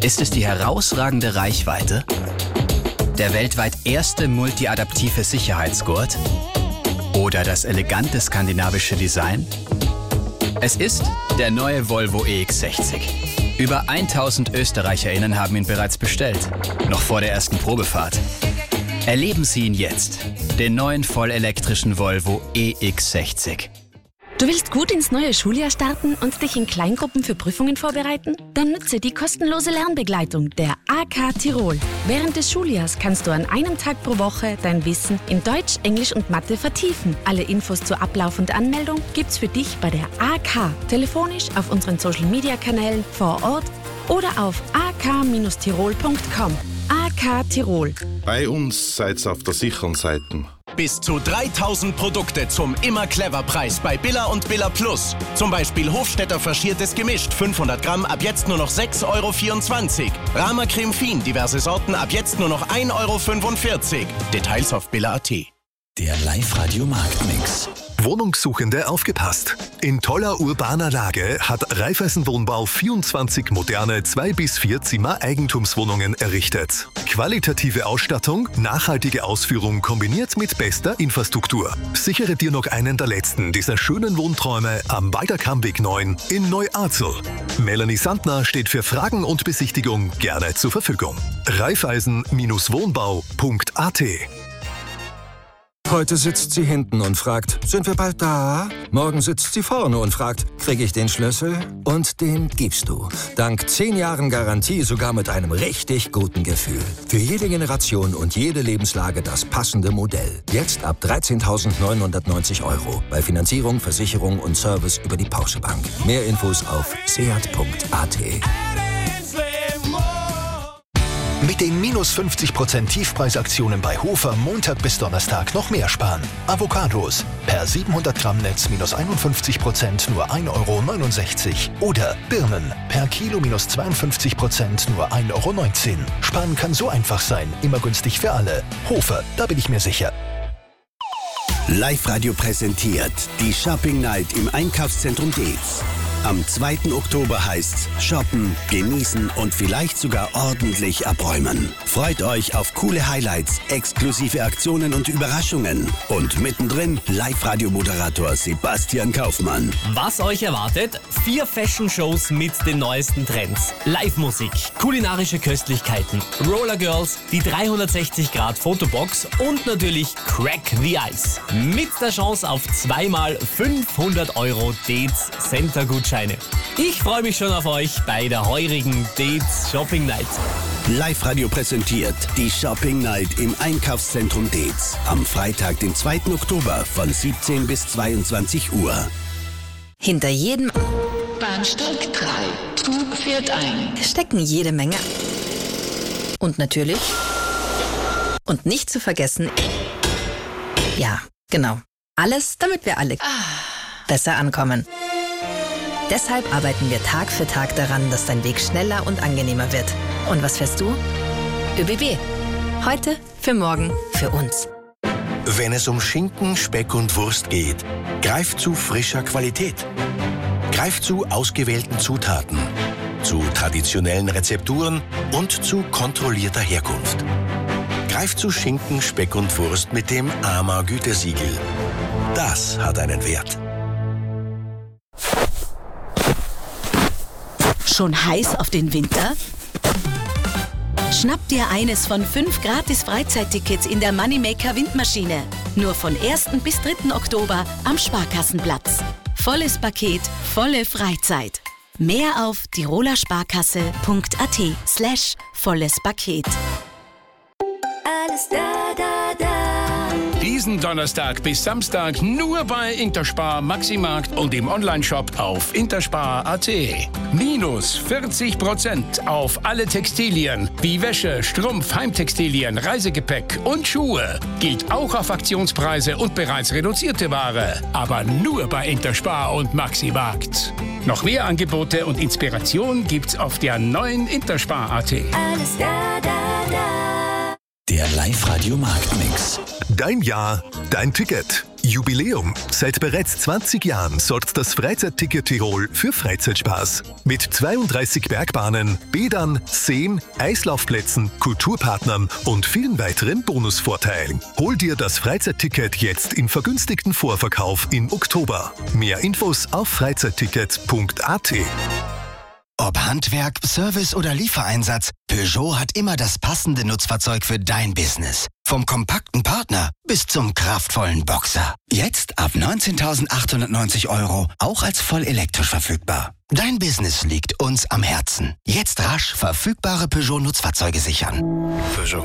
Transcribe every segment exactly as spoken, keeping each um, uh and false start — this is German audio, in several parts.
Ist es die herausragende Reichweite? Der weltweit erste multiadaptive Sicherheitsgurt? Oder das elegante skandinavische Design? Es ist der neue Volvo E X sechzig. Über tausend ÖsterreicherInnen haben ihn bereits bestellt, noch vor der ersten Probefahrt. Erleben Sie ihn jetzt, den neuen vollelektrischen Volvo E X sechzig. Du willst gut ins neue Schuljahr starten und dich in Kleingruppen für Prüfungen vorbereiten? Dann nutze die kostenlose Lernbegleitung der A K Tirol. Während des Schuljahrs kannst du an einem Tag pro Woche dein Wissen in Deutsch, Englisch und Mathe vertiefen. Alle Infos zu Ablauf und Anmeldung gibt's für dich bei der A K. Telefonisch auf unseren Social-Media-Kanälen vor Ort oder auf a k Bindestrich tirol punkt com. A K Tirol. Bei uns seid's auf der sicheren Seite. Bis zu dreitausend Produkte zum Immer-Clever-Preis bei Billa und Billa Plus. Zum Beispiel Hofstetter faschiertes Gemischt, fünfhundert Gramm, ab jetzt nur noch sechs Euro vierundzwanzig. Rama Creme Fin, diverse Sorten, ab jetzt nur noch ein Euro fünfundvierzig. Details auf billa punkt at. Der Live-Radio-Marktmix. Wohnungssuchende aufgepasst! In toller urbaner Lage hat Raiffeisen Wohnbau vierundzwanzig moderne zwei bis vier Zimmer Eigentumswohnungen errichtet. Qualitative Ausstattung, nachhaltige Ausführung kombiniert mit bester Infrastruktur. Sichere dir noch einen der letzten dieser schönen Wohnträume am Weiterkammweg neun in Neu-Arzel. Melanie Sandner steht für Fragen und Besichtigung gerne zur Verfügung. Raiffeisen Wohnbau punkt at. Heute sitzt sie hinten und fragt, sind wir bald da? Morgen sitzt sie vorne und fragt, kriege ich den Schlüssel? Und den gibst du. Dank zehn Jahren Garantie sogar mit einem richtig guten Gefühl. Für jede Generation und jede Lebenslage das passende Modell. Jetzt ab dreizehntausendneunhundertneunzig Euro. Bei Finanzierung, Versicherung und Service über die Porsche Bank. Mehr Infos auf seat punkt at. Mit den minus fünfzig Prozent Tiefpreisaktionen bei Hofer Montag bis Donnerstag noch mehr sparen. Avocados per siebenhundert Gramm Netz minus einundfünfzig Prozent nur ein Euro neunundsechzig. Oder Birnen per Kilo minus zweiundfünfzig Prozent nur ein Euro neunzehn. Sparen kann so einfach sein, immer günstig für alle. Hofer, da bin ich mir sicher. Live-Radio präsentiert die Shopping Night im Einkaufszentrum Deetz. Am zweiten Oktober heißt's shoppen, genießen und vielleicht sogar ordentlich abräumen. Freut euch auf coole Highlights, exklusive Aktionen und Überraschungen. Und mittendrin Live-Radio-Moderator Sebastian Kaufmann. Was euch erwartet? Vier Fashion-Shows mit den neuesten Trends. Live-Musik, kulinarische Köstlichkeiten, Roller Girls, die dreihundertsechzig Grad Fotobox und natürlich Crack the Ice. Mit der Chance auf zweimal fünfhundert Euro Deetz Center-Gutschein. Ich freue mich schon auf euch bei der heurigen Deetz Shopping Night. Live-Radio präsentiert die Shopping Night im Einkaufszentrum Deetz. Am Freitag, den zweiten Oktober von siebzehn bis zweiundzwanzig Uhr. Hinter jedem Bahnsteig drei. Zug fährt ein. stecken jede Menge. Und natürlich. Und nicht zu vergessen. Ja, genau. Alles, damit wir alle besser ankommen. Deshalb arbeiten wir Tag für Tag daran, dass dein Weg schneller und angenehmer wird. Und was fährst du? ÖBB. Heute, für morgen, für uns. Wenn es um Schinken, Speck und Wurst geht, greift zu frischer Qualität. Greift zu ausgewählten Zutaten, zu traditionellen Rezepturen und zu kontrollierter Herkunft. Greift zu Schinken, Speck und Wurst mit dem A M A-Gütesiegel. Das hat einen Wert. Schon heiß auf den Winter? Schnapp dir eines von fünf gratis Freizeittickets in der Moneymaker Windmaschine. Nur von ersten bis dritten Oktober am Sparkassenplatz. Volles Paket, volle Freizeit. Mehr auf tirolersparkasse punkt at slash volles Paket. Alles da, da, da. Diesen Donnerstag bis Samstag nur bei Interspar Maximarkt und im Onlineshop auf interspar punkt at. Minus vierzig Prozent auf alle Textilien wie Wäsche, Strumpf, Heimtextilien, Reisegepäck und Schuhe. Gilt auch auf Aktionspreise und bereits reduzierte Ware. Aber nur bei Interspar und Maximarkt. Noch mehr Angebote und Inspiration gibt's auf der neuen interspar punkt at. Alles da, da, da. Der Live-Radio Marktmix. Dein Jahr, dein Ticket. Jubiläum. Seit bereits zwanzig Jahren sorgt das Freizeitticket Tirol für Freizeitspaß. Mit zweiunddreißig Bergbahnen, Bädern, Seen, Eislaufplätzen, Kulturpartnern und vielen weiteren Bonusvorteilen. Hol dir das Freizeitticket jetzt im vergünstigten Vorverkauf im Oktober. Mehr Infos auf freizeitticket punkt a t. Ob Handwerk, Service oder Liefereinsatz, Peugeot hat immer das passende Nutzfahrzeug für dein Business. Vom kompakten Partner bis zum kraftvollen Boxer. Jetzt ab neunzehntausendachthundertneunzig Euro, auch als voll elektrisch verfügbar. Dein Business liegt uns am Herzen. Jetzt rasch verfügbare Peugeot-Nutzfahrzeuge sichern. Peugeot.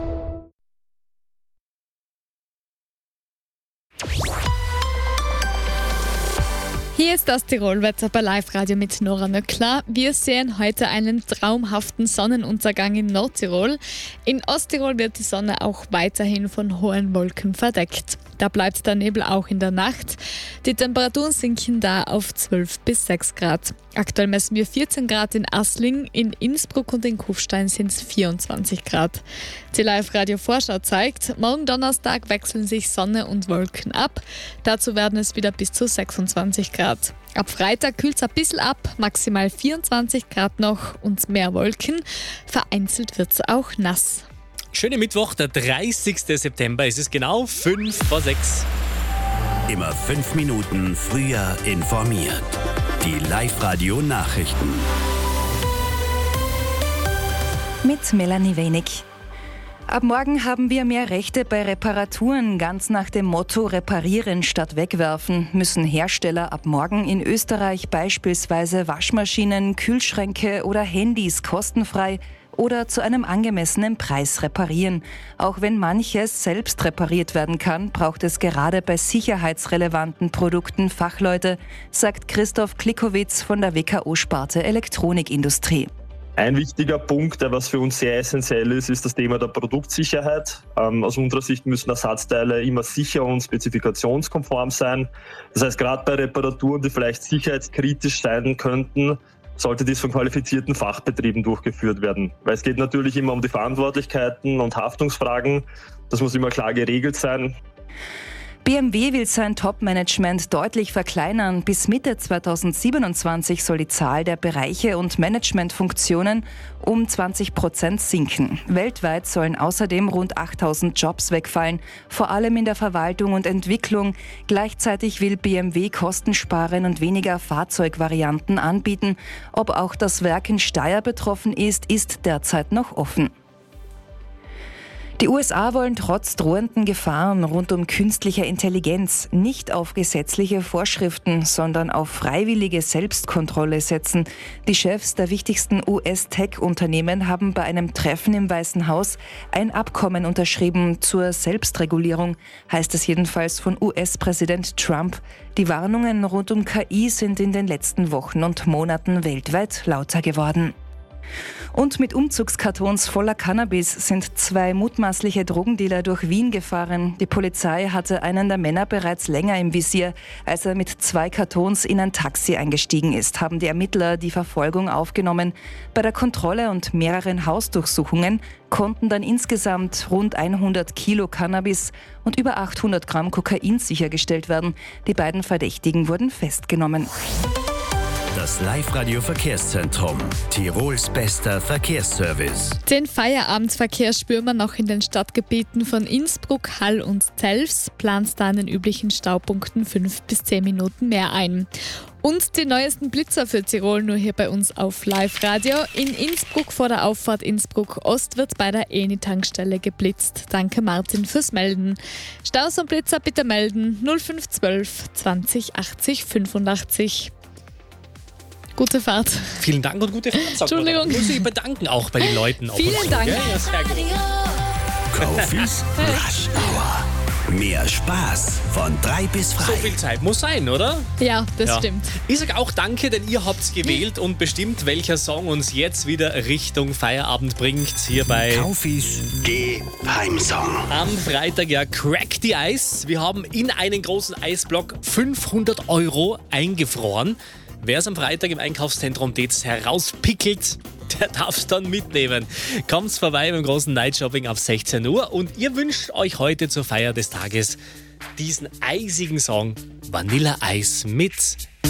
Hier ist das Tirol-Wetter bei Live-Radio mit Nora Nöckler. Wir sehen heute einen traumhaften Sonnenuntergang in Nordtirol. In Osttirol wird die Sonne auch weiterhin von hohen Wolken verdeckt. Da bleibt der Nebel auch in der Nacht. Die Temperaturen sinken da auf zwölf bis sechs Grad. Aktuell messen wir vierzehn Grad in Assling, in Innsbruck und in Kufstein sind es vierundzwanzig Grad. Die Live-Radio-Vorschau zeigt, morgen Donnerstag wechseln sich Sonne und Wolken ab. Dazu werden es wieder bis zu sechsundzwanzig Grad. Ab Freitag kühlt es ein bisschen ab, maximal vierundzwanzig Grad noch und mehr Wolken. Vereinzelt wird es auch nass. Schönen Mittwoch, der dreißigsten September, es ist genau fünf vor sechs. Immer fünf Minuten früher informiert. Die Live-Radio-Nachrichten. Mit Melanie Wenig. Ab morgen haben wir mehr Rechte bei Reparaturen. Ganz nach dem Motto Reparieren statt wegwerfen müssen Hersteller ab morgen in Österreich beispielsweise Waschmaschinen, Kühlschränke oder Handys kostenfrei oder zu einem angemessenen Preis reparieren. Auch wenn manches selbst repariert werden kann, braucht es gerade bei sicherheitsrelevanten Produkten Fachleute, sagt Christoph Klikowitz von der W K O-Sparte Elektronikindustrie. Ein wichtiger Punkt, der was für uns sehr essentiell ist, ist das Thema der Produktsicherheit. Ähm, aus unserer Sicht müssen Ersatzteile immer sicher und spezifikationskonform sein. Das heißt, gerade bei Reparaturen, die vielleicht sicherheitskritisch sein könnten, sollte dies von qualifizierten Fachbetrieben durchgeführt werden. Weil es geht natürlich immer um die Verantwortlichkeiten und Haftungsfragen. Das muss immer klar geregelt sein. B M W will sein Top-Management deutlich verkleinern. Bis Mitte zweitausendsiebenundzwanzig soll die Zahl der Bereiche und Managementfunktionen um zwanzig Prozent sinken. Weltweit sollen außerdem rund achttausend Jobs wegfallen, vor allem in der Verwaltung und Entwicklung. Gleichzeitig will B M W Kosten sparen und weniger Fahrzeugvarianten anbieten. Ob auch das Werk in Steyr betroffen ist, ist derzeit noch offen. Die U S A wollen trotz drohenden Gefahren rund um künstliche Intelligenz nicht auf gesetzliche Vorschriften, sondern auf freiwillige Selbstkontrolle setzen. Die Chefs der wichtigsten U S-Tech-Unternehmen haben bei einem Treffen im Weißen Haus ein Abkommen unterschrieben zur Selbstregulierung, heißt es jedenfalls von U S-Präsident Trump. Die Warnungen rund um K I sind in den letzten Wochen und Monaten weltweit lauter geworden. Und mit Umzugskartons voller Cannabis sind zwei mutmaßliche Drogendealer durch Wien gefahren. Die Polizei hatte einen der Männer bereits länger im Visier. Als er mit zwei Kartons in ein Taxi eingestiegen ist, haben die Ermittler die Verfolgung aufgenommen. Bei der Kontrolle und mehreren Hausdurchsuchungen konnten dann insgesamt rund hundert Kilo Cannabis und über achthundert Gramm Kokain sichergestellt werden. Die beiden Verdächtigen wurden festgenommen. Das Live-Radio-Verkehrszentrum. Tirols bester Verkehrsservice. Den Feierabendverkehr spüren wir noch in den Stadtgebieten von Innsbruck, Hall und Zels. Plant da an den üblichen Staupunkten fünf bis zehn Minuten mehr ein. Und die neuesten Blitzer für Tirol nur hier bei uns auf Live-Radio. In Innsbruck vor der Auffahrt Innsbruck Ost wird bei der Eni-Tankstelle geblitzt. Danke Martin fürs Melden. Staus und Blitzer bitte melden null fünf eins zwei zwanzig achtzig fünfundachtzig. Gute Fahrt. Vielen Dank und gute Fahrt. Entschuldigung. Ich muss mich bedanken auch bei den Leuten. Vielen so. Dank. Ja, ja, sehr gut. Kaufis Rush Hour. Mehr Spaß von drei bis frei. So viel Zeit muss sein, oder? Ja, das ja. stimmt. Ich sage auch danke, denn ihr habt's gewählt und bestimmt, welcher Song uns jetzt wieder Richtung Feierabend bringt. Hier bei Kaufis Geheimsong. Am Freitag ja Crack the Ice. Wir haben in einen großen Eisblock fünfhundert Euro eingefroren. Wer es am Freitag im Einkaufszentrum Detz herauspickelt, der darf es dann mitnehmen. Kommt vorbei beim großen Night Shopping ab sechzehn Uhr und ihr wünscht euch heute zur Feier des Tages diesen eisigen Song Vanilla Eis mit